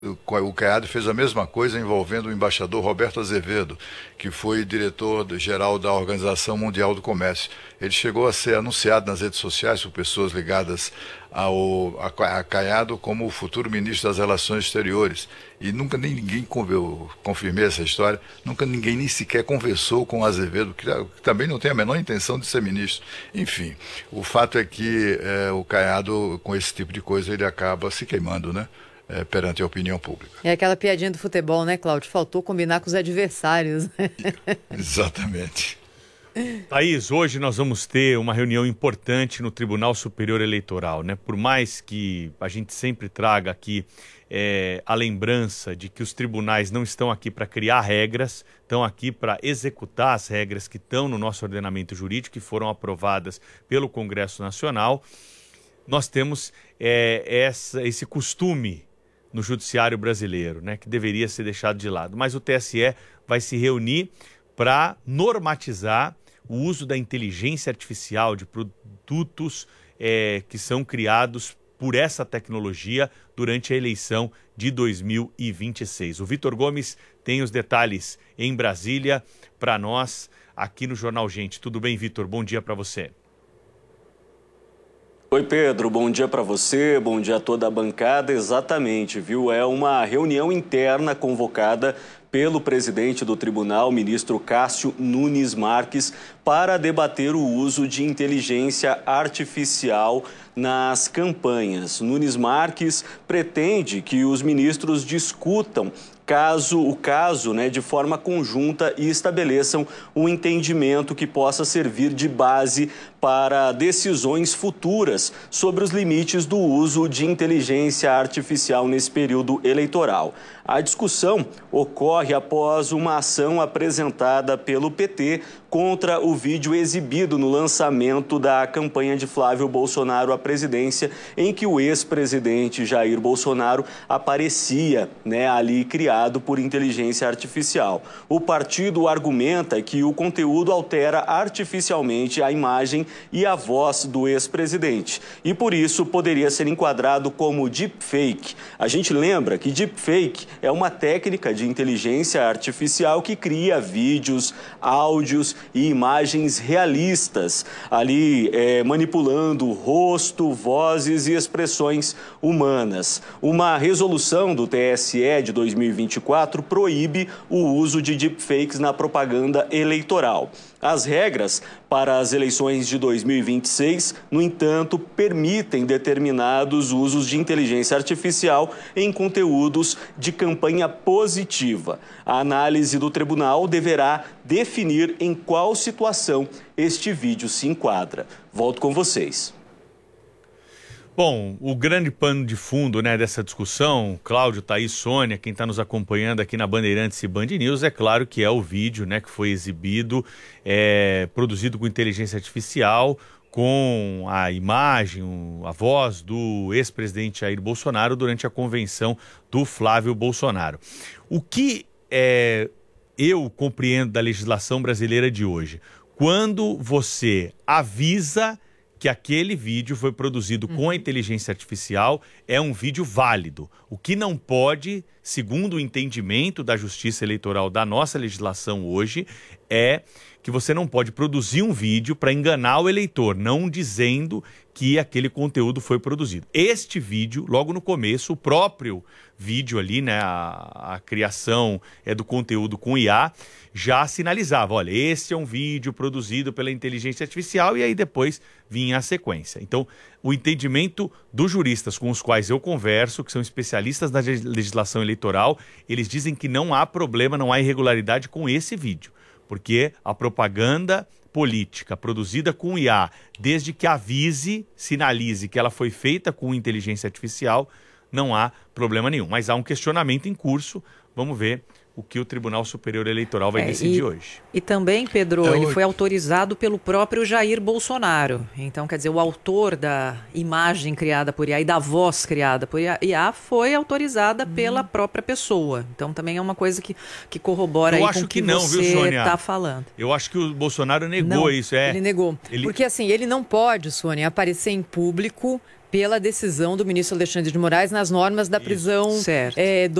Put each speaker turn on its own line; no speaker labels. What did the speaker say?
O Caiado fez a mesma coisa envolvendo o embaixador Roberto Azevedo, que foi diretor-geral da Organização Mundial do Comércio. Ele chegou a ser anunciado nas redes sociais por pessoas ligadas a Caiado como o futuro ministro das Relações Exteriores. E nunca nem ninguém, eu confirmei essa história, nunca ninguém nem sequer conversou com o Azevedo, que também não tem a menor intenção de ser ministro. Enfim, o fato é que o Caiado, com esse tipo de coisa, ele acaba se queimando, né? Perante a opinião pública.
É aquela piadinha do futebol, né, Cláudio? Faltou combinar com os adversários.
Exatamente.
Thaís, hoje nós vamos ter uma reunião importante no Tribunal Superior Eleitoral, né? Por mais que a gente sempre traga aqui a lembrança de que os tribunais não estão aqui para criar regras, estão aqui para executar as regras que estão no nosso ordenamento jurídico, que foram aprovadas pelo Congresso Nacional, nós temos esse costume no judiciário brasileiro, né, que deveria ser deixado de lado. Mas o TSE vai se reunir para normatizar o uso da inteligência artificial de produtos que são criados por essa tecnologia durante a eleição de 2026. O Vitor Gomes tem os detalhes em Brasília para nós aqui no Jornal Gente. Tudo bem, Vitor? Bom dia para você.
Oi, Pedro, bom dia para você, bom dia a toda a bancada. Exatamente, viu? É uma reunião interna convocada pelo presidente do tribunal, ministro Cássio Nunes Marques, para debater o uso de inteligência artificial nas campanhas. Nunes Marques pretende que os ministros discutam o caso, né, de forma conjunta e estabeleçam um entendimento que possa servir de base para decisões futuras sobre os limites do uso de inteligência artificial nesse período eleitoral. A discussão ocorre após uma ação apresentada pelo PT contra o vídeo exibido no lançamento da campanha de Flávio Bolsonaro à presidência, em que o ex-presidente Jair Bolsonaro aparecia, né, ali criado por inteligência artificial. O partido argumenta que o conteúdo altera artificialmente a imagem e a voz do ex-presidente e, por isso, poderia ser enquadrado como deepfake. A gente lembra que deepfake é uma técnica de inteligência artificial que cria vídeos, áudios e imagens realistas, ali manipulando rosto, vozes e expressões humanas. Uma resolução do TSE de 2024 proíbe o uso de deepfakes na propaganda eleitoral. As regras para as eleições de 2026, no entanto, permitem determinados usos de inteligência artificial em conteúdos de campanha positiva. A análise do tribunal deverá definir em qual situação este vídeo se enquadra. Volto com vocês.
Bom, o grande pano de fundo, né, dessa discussão, Cláudio, Thaís, Sônia, quem está nos acompanhando aqui na Bandeirantes e Band News, é claro que é o vídeo, né, que foi exibido, produzido com inteligência artificial, com a imagem, a voz do ex-presidente Jair Bolsonaro durante a convenção do Flávio Bolsonaro. O que eu compreendo da legislação brasileira de hoje? Quando você avisa que aquele vídeo foi produzido com a inteligência artificial, é um vídeo válido. O que não pode, segundo o entendimento da Justiça Eleitoral da nossa legislação hoje, é que você não pode produzir um vídeo para enganar o eleitor, não dizendo que aquele conteúdo foi produzido. Este vídeo, logo no começo, o próprio vídeo ali, né, a criação do conteúdo com IA, já sinalizava, olha, esse é um vídeo produzido pela inteligência artificial, e aí depois vinha a sequência. Então, o entendimento dos juristas com os quais eu converso, que são especialistas na legislação eleitoral, eles dizem que não há problema, não há irregularidade com esse vídeo, porque a propaganda política produzida com IA, desde que avise, sinalize que ela foi feita com inteligência artificial, não há problema nenhum. Mas há um questionamento em curso, vamos ver o que o Tribunal Superior Eleitoral vai decidir hoje.
E também, Pedro, ele foi autorizado pelo próprio Jair Bolsonaro. Então, quer dizer, o autor da imagem criada por IA e da voz criada por IA foi autorizada pela própria pessoa. Então, também é uma coisa que corrobora aí com o que você está falando.
Eu acho que o Bolsonaro negou isso.
Ele negou. Porque, assim, ele não pode, Sônia, aparecer em público Pela decisão do ministro Alexandre de Moraes nas normas da prisão